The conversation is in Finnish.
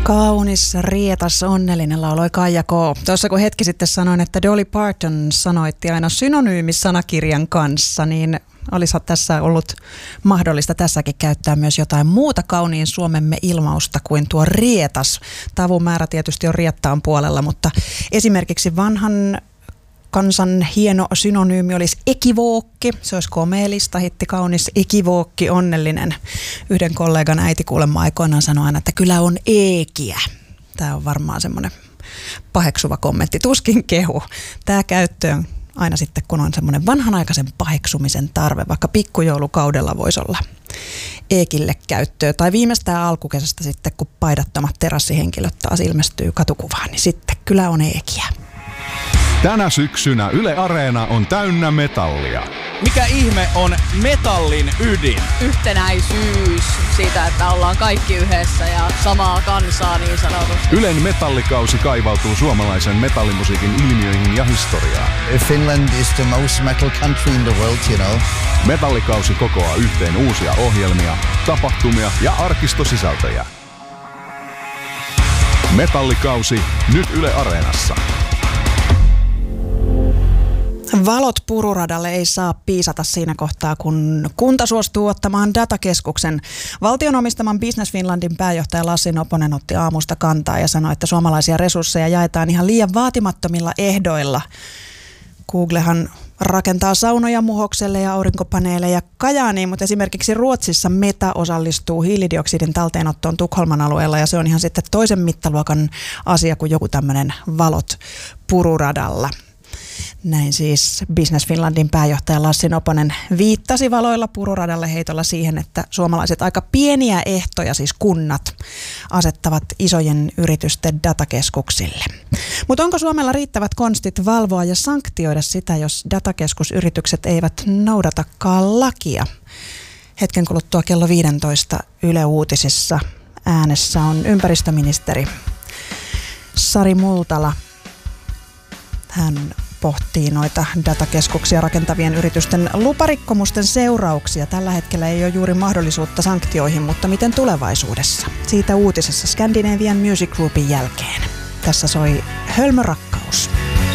Kaunis, rietas, onnellinen lauloi Kaija K. Tuossa kun hetki sitten sanoin, että Dolly Parton sanoitti aina synonyymisanakirjan kanssa, niin olisi tässä ollut mahdollista tässäkin käyttää myös jotain muuta kauniin suomemme ilmausta kuin tuo rietas. Tavun määrä tietysti on riettaan puolella, mutta esimerkiksi vanhan kansan hieno synonyymi olisi ekivookki. Se olisi komeellista, hitti, kaunis, ekivookki, onnellinen. Yhden kollegan äiti kuulemma aikoinaan sanoi aina, että kyllä on eekiä. Tämä on varmaan semmoinen paheksuva kommentti, tuskin kehu. Tämä käyttöön aina sitten, kun on semmoinen vanhanaikaisen paheksumisen tarve, vaikka pikkujoulukaudella voisi olla eekille käyttöä. Tai viimeistään alkukesästä sitten, kun paidattomat terassihenkilöt taas ilmestyy katukuvaan, niin sitten kyllä on eekiä. Tänä syksynä Yle Areena on täynnä metallia. Mikä ihme on metallin ydin? Yhtenäisyys siitä, että ollaan kaikki yhdessä ja samaa kansaa niin sanotusti. Ylen metallikausi kaivautuu suomalaisen metallimusiikin ilmiöihin ja historiaan. Finland is the most metal country in the world, you know. Metallikausi kokoaa yhteen uusia ohjelmia, tapahtumia ja arkistosisältöjä. Metallikausi nyt Yle Areenassa. Valot pururadalle ei saa piisata siinä kohtaa, kun kunta suostuu ottamaan datakeskuksen. Valtion omistaman Business Finlandin pääjohtaja Lassi Noponen otti aamusta kantaa ja sanoi, että suomalaisia resursseja jaetaan ihan liian vaatimattomilla ehdoilla. Googlehan rakentaa saunoja Muhokselle ja aurinkopaneeleja Kajaaniin, mutta esimerkiksi Ruotsissa Meta osallistuu hiilidioksidin talteenottoon Tukholman alueella ja se on ihan sitten toisen mittaluokan asia kuin joku tämmöinen valot pururadalla. Näin siis Business Finlandin pääjohtaja Lassi Noponen viittasi valoilla pururadalle heitolla siihen, että suomalaiset aika pieniä ehtoja, siis kunnat, asettavat isojen yritysten datakeskuksille. Mutta onko Suomella riittävät konstit valvoa ja sanktioida sitä, jos datakeskusyritykset eivät noudatakaan lakia? Hetken kuluttua kello 15 Yle Uutisissa äänessä on ympäristöministeri Sari Multala. Hän pohtii noita datakeskuksia rakentavien yritysten luparikkomusten seurauksia. Tällä hetkellä ei ole juuri mahdollisuutta sanktioihin, mutta miten tulevaisuudessa? Siitä uutisessa Scandinavian Music Groupin jälkeen. Tässä soi Hölmörakka.